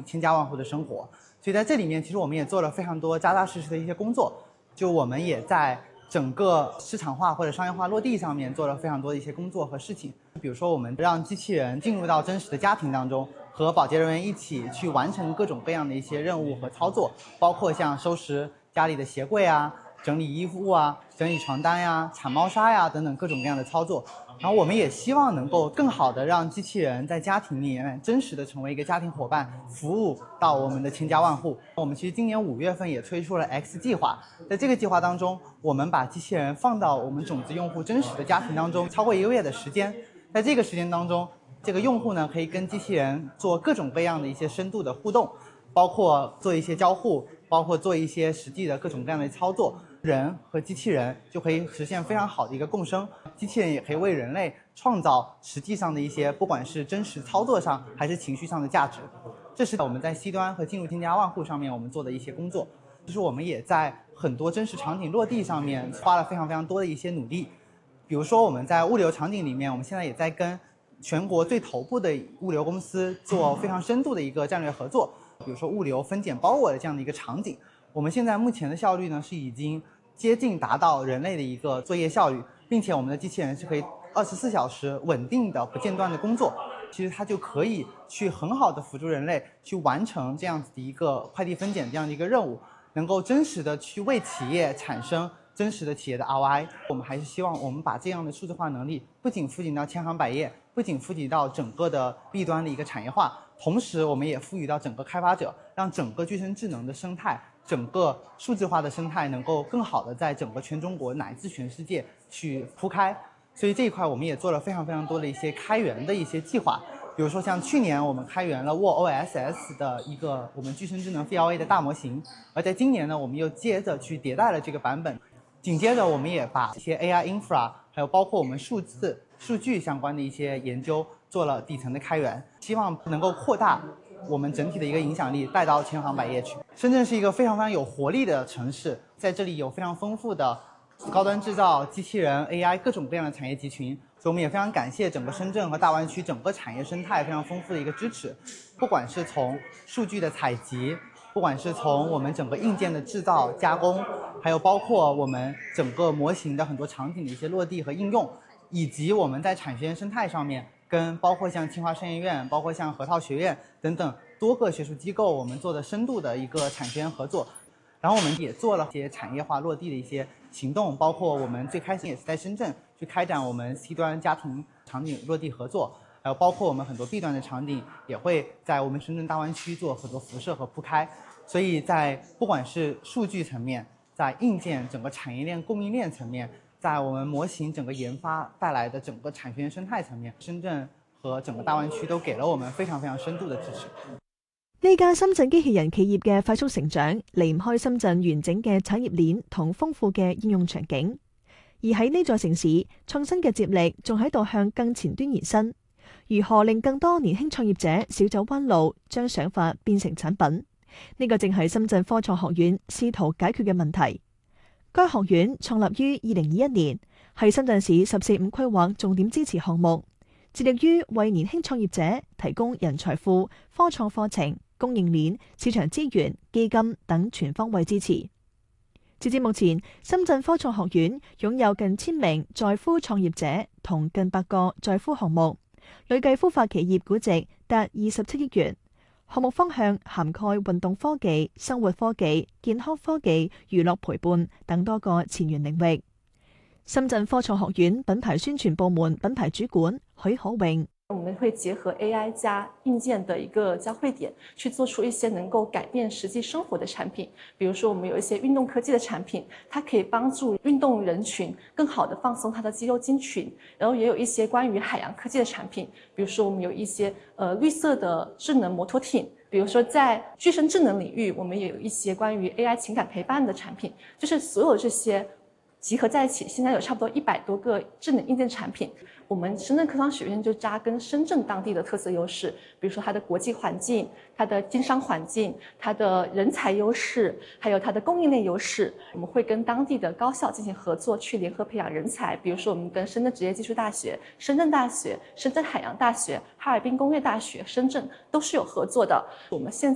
千家万户的生活。所以在这里面，其实我们也做了非常多扎扎实实的一些工作，就我们也在整个市场化或者商业化落地上面做了非常多的一些工作和事情。比如说，我们让机器人进入到真实的家庭当中，和保洁人员一起去完成各种各样的一些任务和操作，包括像收拾家里的鞋柜啊、整理衣服啊、整理床单呀、铲猫砂呀等等各种各样的操作。然后我们也希望能够更好的让机器人在家庭里面真实的成为一个家庭伙伴，服务到我们的千家万户。我们其实今年5月份也推出了 X 计划，在这个计划当中，我们把机器人放到我们种子用户真实的家庭当中，超过1个月的时间。在这个时间当中，这个用户呢可以跟机器人做各种各样的一些深度的互动，包括做一些交互，包括做一些实际的各种各样的操作。人和机器人就可以实现非常好的一个共生，机器人也可以为人类创造实际上的一些不管是真实操作上还是情绪上的价值。这是我们在 C 端和进入千家万户上面我们做的一些工作。就是我们也在很多真实场景落地上面花了非常非常多的一些努力。比如说我们在物流场景里面，我们现在也在跟全国最头部的物流公司做非常深度的一个战略合作。比如说物流分拣包裹的这样的一个场景，我们现在目前的效率呢是已经接近达到人类的一个作业效率，并且我们的机器人是可以24小时稳定的不间断的工作。其实它就可以去很好的辅助人类去完成这样子的一个快递分拣这样的一个任务，能够真实的去为企业产生真实的企业的 ROI。 我们还是希望我们把这样的数字化能力不仅赋予到千行百业，不仅赋予到整个的 B 端的一个产业化，同时我们也赋予到整个开发者，让整个具身智能的生态，整个数字化的生态能够更好的在整个全中国乃至全世界去铺开。所以这一块我们也做了非常非常多的一些开源的一些计划。比如说像去年我们开源了 WOSS 的一个我们具身智能 VLA 的大模型，而在今年呢，我们又接着去迭代了这个版本。紧接着我们也把一些 AI infra 还有包括我们数字数据相关的一些研究做了底层的开源，希望能够扩大我们整体的一个影响力带到千行百业去。深圳是一个非常非常有活力的城市，在这里有非常丰富的高端制造、机器人、AI 各种各样的产业集群，所以我们也非常感谢整个深圳和大湾区整个产业生态非常丰富的一个支持。不管是从数据的采集，不管是从我们整个硬件的制造加工，还有包括我们整个模型的很多场景的一些落地和应用，以及我们在产学研生态上面跟包括像清华商业院、包括像核桃学院等等多个学术机构我们做的深度的一个产学研合作。然后我们也做了一些产业化落地的一些行动，包括我们最开始也是在深圳去开展我们 C 端家庭场景落地合作，还有包括我们很多 B 端的场景也会在我们深圳大湾区做很多辐射和铺开。所以在不管是数据层面，在硬件整个产业链供应链层面，在我们模型整个研发带来的整个产学研生態層面，深圳和整個大灣區都給了我們非常非常深度的支持。 呢間深圳機器人企業嘅快速成長，離唔開深圳完整嘅產業鏈同豐富嘅應用場景。而喺呢座城市，創新嘅接力仲喺度向更前端延伸。如何令更多年輕創業者少走彎路，將想法變成產品？呢個正係深圳科創學院試圖解決嘅問題。該學院創立於2021年，係深圳市十四五規劃重點支持項目，致力於為年輕創業者提供人才庫、科創課程、供應鏈、市場資源、基金等全方位支持。截至目前，深圳科創學院擁有近1000名在孵創業者同近100個在孵項目，累計孵化企業估值達27億元。項目方向涵蓋運動科技、生活科技、健康科技、娛樂陪伴等多個前沿領域。深圳科創學院品牌宣傳部門品牌主管許可榮， 我們會結合 AI 加硬件的一個交匯點，去做出一些能夠改變實際生活的產品。比如說，我們有一些運動科技的產品，它可以幫助運動人群更好的放鬆它的肌肉筋群。然後也有一些關於海洋科技的產品，比如說我們有一些綠色的智能摩托艇。比如說在具身智能領域，我們也有一些關於 AI 情感陪伴的產品。就是所有這些集合在一起，現在有差不多100多個智能硬件產品。我們深圳科創學院就扎根深圳當地的特色優勢，比如說它的國際環境、它的經商環境、它的人才優勢，還有它的供應鏈優勢。我們會跟當地的高校進行合作，去聯合培養人才。比如說我們跟深圳職業技術大學、深圳大學、深圳海洋大學、哈爾濱工業大學、深圳都是有合作的。我們現